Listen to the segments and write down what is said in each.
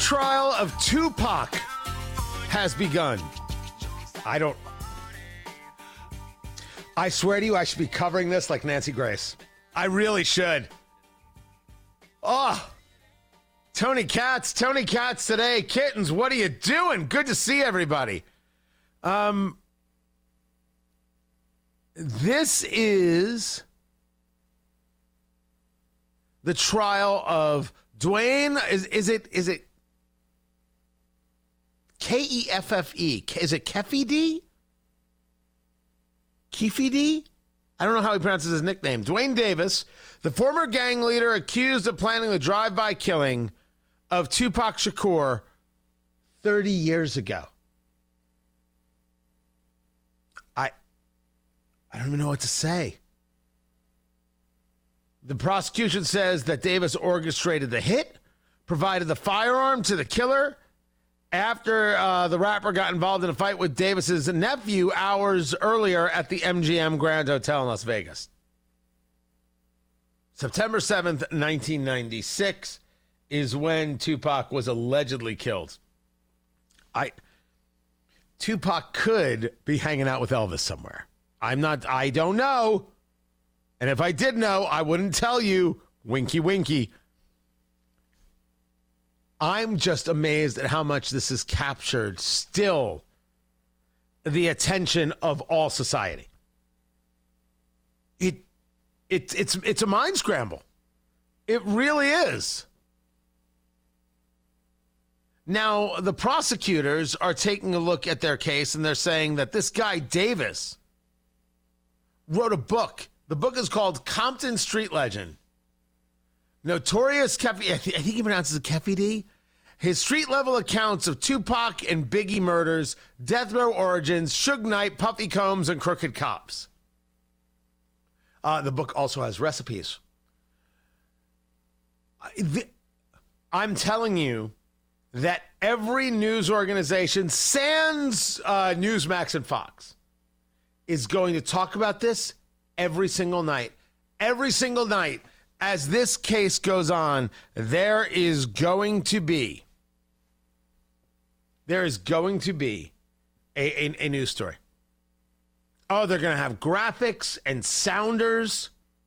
trial of Tupac has begun. I swear to you, I should be covering this like Nancy Grace. I really should. Oh, Tony Katz today. Kittens, what are you doing? Good to see everybody. This is the trial of Dwayne. Is it Keffe? Is it Keffe D? Keffe D? I don't know how he pronounces his nickname. Dwayne Davis, the former gang leader accused of planning the drive-by killing of Tupac Shakur 30 years ago. I don't even know what to say. The prosecution says that Davis orchestrated the hit, provided the firearm to the killer after the rapper got involved in a fight with Davis's nephew hours earlier at the MGM Grand Hotel in Las Vegas. September 7th, 1996 is when Tupac was allegedly killed. Tupac could be hanging out with Elvis somewhere. I don't know. And if I did know, I wouldn't tell you. Winky, winky. I'm just amazed at how much this has captured still the attention of all society. It's a mind scramble. It really is. Now, the prosecutors are taking a look at their case, and they're saying that this guy, Davis, wrote a book. The book is called Compton Street Legend. Notorious Keffe, I think he pronounces it Keffe D. His street-level accounts of Tupac and Biggie murders, death row origins, Suge Knight, Puffy Combs, and crooked cops. The book also has recipes. I'm telling you that every news organization, sans Newsmax and Fox, is going to talk about this every single night. Every single night, as this case goes on, there is going to be a news story. Oh, they're going to have graphics and sounders.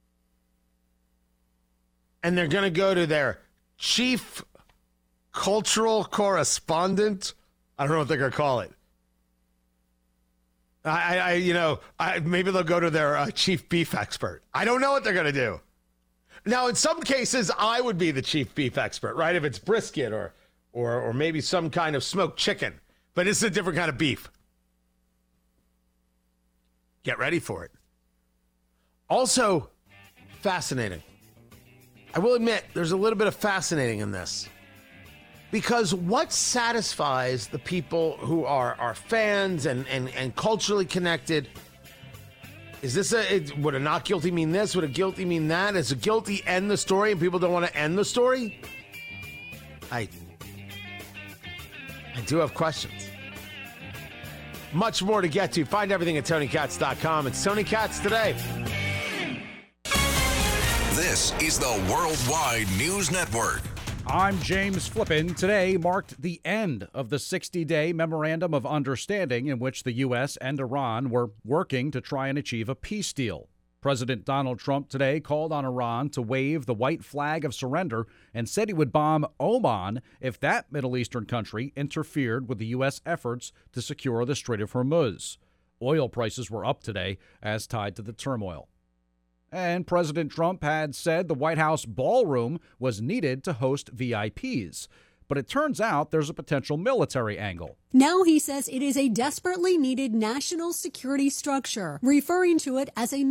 And they're going to go to their chief cultural correspondent. I don't know what they're going to call it. Maybe they'll go to their chief beef expert. I don't know what they're going to do. Now, in some cases, I would be the chief beef expert, right? If it's brisket or maybe some kind of smoked chicken. But it's a different kind of beef. Get ready for it. Also, fascinating. I will admit, there's a little bit of fascinating in this. Because what satisfies the people who are fans and culturally connected? Is this would a not guilty mean this? Would a guilty mean that? Is a guilty end the story and people don't want to end the story? I do have questions. Much more to get to. Find everything at TonyKatz.com. It's Tony Katz Today. This is the Worldwide News Network. I'm James Flippin. Today marked the end of the 60-day Memorandum of Understanding in which the U.S. and Iran were working to try and achieve a peace deal. President Donald Trump today called on Iran to wave the white flag of surrender and said he would bomb Oman if that Middle Eastern country interfered with the U.S. efforts to secure the Strait of Hormuz. Oil prices were up today as tied to the turmoil. And President Trump had said the White House ballroom was needed to host VIPs. But it turns out there's a potential military angle. Now he says it is a desperately needed national security structure, referring to it as a